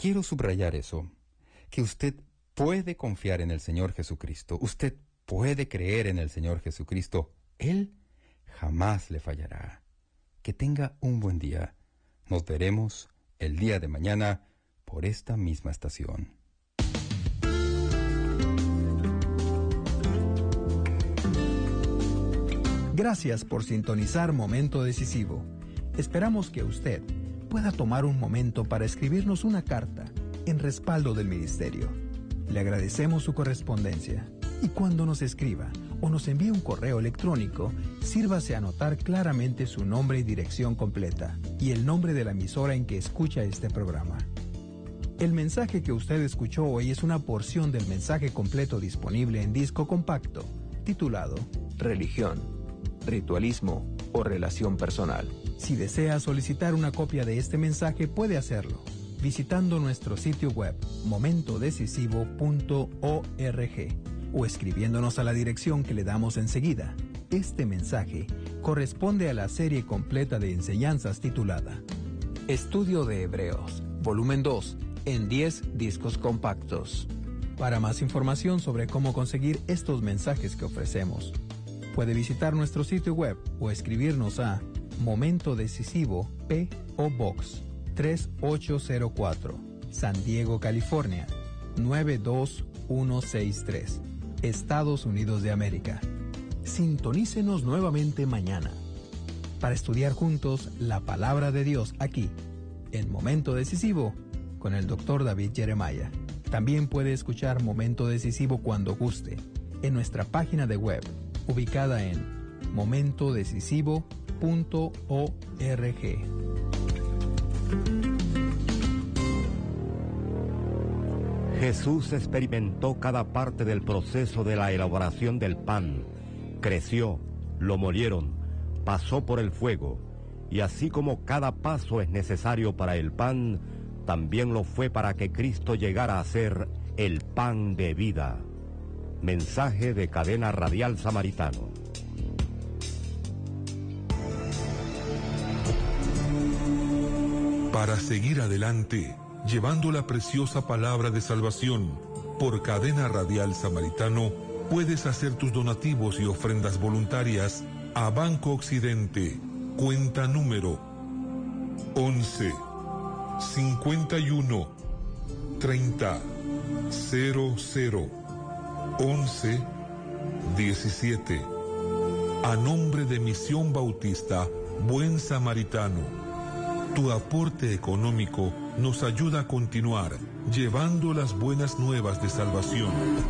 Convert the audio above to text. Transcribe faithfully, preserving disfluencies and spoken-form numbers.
quiero subrayar eso, que usted puede confiar en el Señor Jesucristo, usted puede creer en el Señor Jesucristo, Él jamás le fallará. Que tenga un buen día. Nos veremos el día de mañana por esta misma estación. Gracias por sintonizar Momento Decisivo. Esperamos que usted pueda tomar un momento para escribirnos una carta en respaldo del ministerio. Le agradecemos su correspondencia y cuando nos escriba o nos envíe un correo electrónico, sírvase a anotar claramente su nombre y dirección completa y el nombre de la emisora en que escucha este programa. El mensaje que usted escuchó hoy es una porción del mensaje completo disponible en disco compacto, titulado Religión, Ritualismo o Relación Personal. Si desea solicitar una copia de este mensaje, puede hacerlo visitando nuestro sitio web momento decisivo punto org o escribiéndonos a la dirección que le damos enseguida. Este mensaje corresponde a la serie completa de enseñanzas titulada Estudio de Hebreos, volumen dos, en diez discos compactos. Para más información sobre cómo conseguir estos mensajes que ofrecemos, puede visitar nuestro sitio web o escribirnos a Momento Decisivo P O Box tres ocho cero cuatro, San Diego, California nueve dos uno seis tres, Estados Unidos de América. Sintonícenos nuevamente mañana para estudiar juntos la palabra de Dios aquí, en Momento Decisivo, con el doctor David Jeremiah. También puede escuchar Momento Decisivo cuando guste en nuestra página de web, ubicada en momento decisivo punto org. Jesús experimentó cada parte del proceso de la elaboración del pan. Creció, lo molieron, pasó por el fuego, y así como cada paso es necesario para el pan, también lo fue para que Cristo llegara a ser el pan de vida. Mensaje de Cadena Radial Samaritano. Para seguir adelante, llevando la preciosa palabra de salvación, por Cadena Radial Samaritano, puedes hacer tus donativos y ofrendas voluntarias a Banco Occidente, cuenta número once, cincuenta y uno, treinta, cero cero, once, diecisiete. A nombre de Misión Bautista Buen Samaritano. Tu aporte económico nos ayuda a continuar llevando las buenas nuevas de salvación.